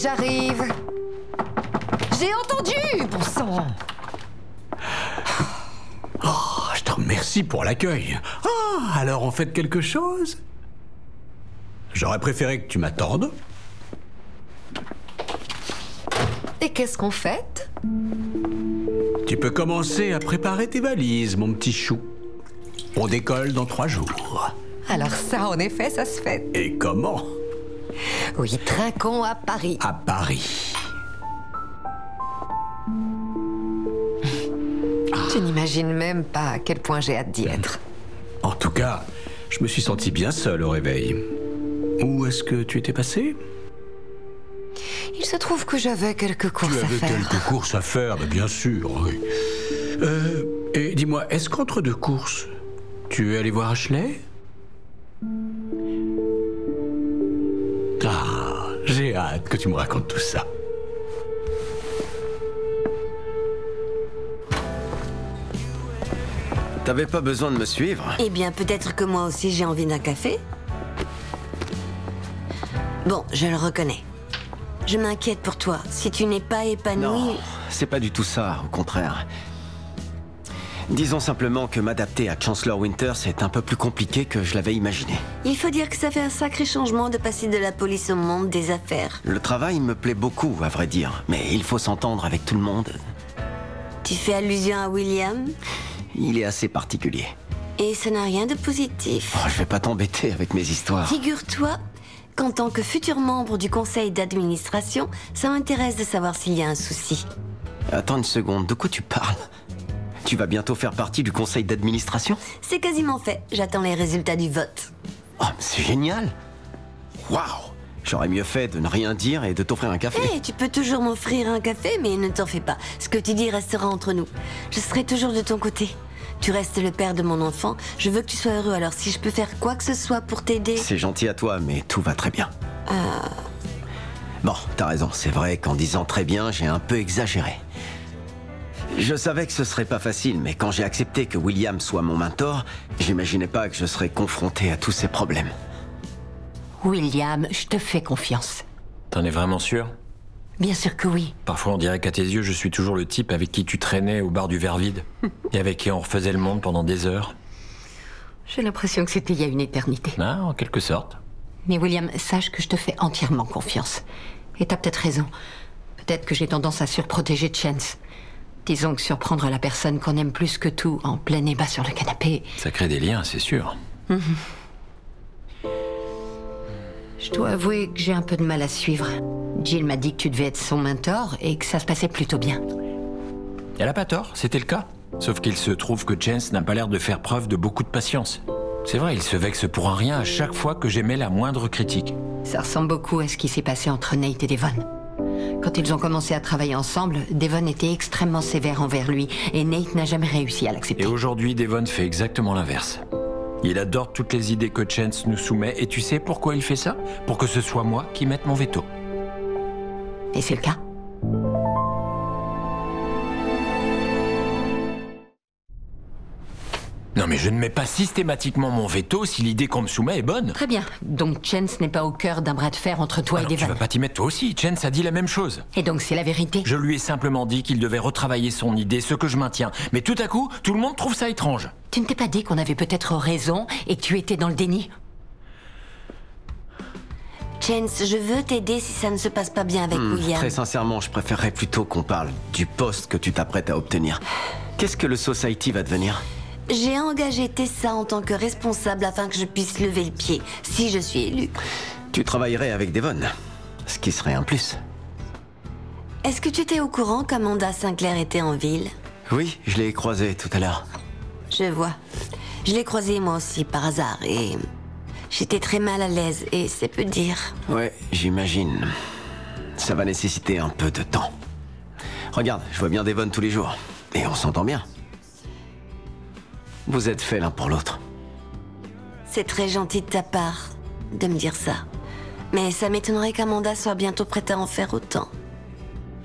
J'arrive. J'ai entendu, bon sang. Oh, je te remercie pour l'accueil. Ah, alors on fait quelque chose? J'aurais préféré que tu m'attendes. Et qu'est-ce qu'on fait? Tu peux commencer à préparer tes valises, mon petit chou. On décolle dans 3 jours. Alors ça, en effet, ça se fait. Et comment? Oui, trinquons à Paris. À Paris. Tu n'imagines même pas à quel point j'ai hâte d'y être. En tout cas, je me suis senti bien seul au réveil. Où est-ce que tu étais passé? Il se trouve que j'avais quelques courses à faire. Tu avais quelques courses à faire, mais bien sûr, oui. Et dis-moi, est-ce qu'entre 2 courses, tu es allé voir Ashley? Ah, j'ai hâte que tu me racontes tout ça. T'avais pas besoin de me suivre? Eh bien, peut-être que moi aussi j'ai envie d'un café. Bon, je le reconnais. Je m'inquiète pour toi. Si tu n'es pas épanoui... Non, c'est pas du tout ça, au contraire. Disons simplement que m'adapter à Chancellor Winters est un peu plus compliqué que je l'avais imaginé. Il faut dire que ça fait un sacré changement de passer de la police au monde des affaires. Le travail me plaît beaucoup, à vrai dire, mais il faut s'entendre avec tout le monde. Tu fais allusion à William? Il est assez particulier. Et ça n'a rien de positif. Oh, je vais pas t'embêter avec mes histoires. Figure-toi qu'en tant que futur membre du conseil d'administration, ça m'intéresse de savoir s'il y a un souci. Attends une seconde, de quoi tu parles? Tu vas bientôt faire partie du conseil d'administration? C'est quasiment fait. J'attends les résultats du vote. Oh, mais c'est génial! Waouh! J'aurais mieux fait de ne rien dire et de t'offrir un café. Eh, tu peux toujours m'offrir un café, mais ne t'en fais pas. Ce que tu dis restera entre nous. Je serai toujours de ton côté. Tu restes le père de mon enfant. Je veux que tu sois heureux, alors si je peux faire quoi que ce soit pour t'aider... C'est gentil à toi, mais tout va très bien. Bon, t'as raison, c'est vrai qu'en disant très bien, j'ai un peu exagéré. Je savais que ce serait pas facile, mais quand j'ai accepté que William soit mon mentor, j'imaginais pas que je serais confronté à tous ces problèmes. William, je te fais confiance. T'en es vraiment sûr? Bien sûr que oui. Parfois on dirait qu'à tes yeux je suis toujours le type avec qui tu traînais au bar du verre vide et avec qui on refaisait le monde pendant des heures. J'ai l'impression que c'était il y a une éternité. Ah, en quelque sorte. Mais William, sache que je te fais entièrement confiance. Et t'as peut-être raison. Peut-être que j'ai tendance à surprotéger Chance. Disons que surprendre la personne qu'on aime plus que tout en plein ébat sur le canapé... Ça crée des liens, c'est sûr. Je dois avouer que j'ai un peu de mal à suivre. Jill m'a dit que tu devais être son mentor et que ça se passait plutôt bien. Elle a pas tort, c'était le cas. Sauf qu'il se trouve que Chance n'a pas l'air de faire preuve de beaucoup de patience. C'est vrai, il se vexe pour un rien à chaque fois que j'émets la moindre critique. Ça ressemble beaucoup à ce qui s'est passé entre Nate et Devon. Quand ils ont commencé à travailler ensemble, Devon était extrêmement sévère envers lui et Nate n'a jamais réussi à l'accepter. Et aujourd'hui, Devon fait exactement l'inverse. Il adore toutes les idées que Chance nous soumet et tu sais pourquoi il fait ça? Pour que ce soit moi qui mette mon veto. Et c'est le cas? Non mais je ne mets pas systématiquement mon veto si l'idée qu'on me soumet est bonne. Très bien. Donc Chance n'est pas au cœur d'un bras de fer entre toi et Tu Devon. vas pas t'y mettre toi aussi, Chance a dit la même chose. Et donc c'est la vérité? Je lui ai simplement dit qu'il devait retravailler son idée, ce que je maintiens. Mais tout à coup, tout le monde trouve ça étrange. Tu ne t'es pas dit qu'on avait peut-être raison et que tu étais dans le déni? Chance, je veux t'aider si ça ne se passe pas bien avec William. Très sincèrement, je préférerais plutôt qu'on parle du poste que tu t'apprêtes à obtenir. Qu'est-ce que le Society va devenir? J'ai engagé Tessa en tant que responsable afin que je puisse lever le pied, si je suis élue. Tu travaillerais avec Devon, ce qui serait un plus. Est-ce que tu étais au courant qu'Amanda Sinclair était en ville? Oui, je l'ai croisé tout à l'heure. Je vois. Je l'ai croisée moi aussi par hasard et... j'étais très mal à l'aise et c'est peu dire. Ouais, j'imagine. Ça va nécessiter un peu de temps. Regarde, je vois bien Devon tous les jours. Et on s'entend bien. Vous êtes faits l'un pour l'autre. C'est très gentil de ta part de me dire ça. Mais ça m'étonnerait qu'Amanda soit bientôt prête à en faire autant.